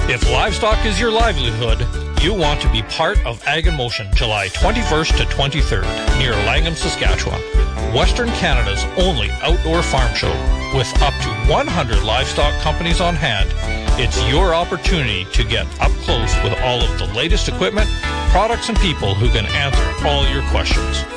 If livestock is your livelihood, you want to be part of Ag in Motion, July 21st to 23rd, near Langham, Saskatchewan. Western Canada's only outdoor farm show. With up to 100 livestock companies on hand, it's your opportunity to get up close with all of the latest equipment, products, and people who can answer all your questions.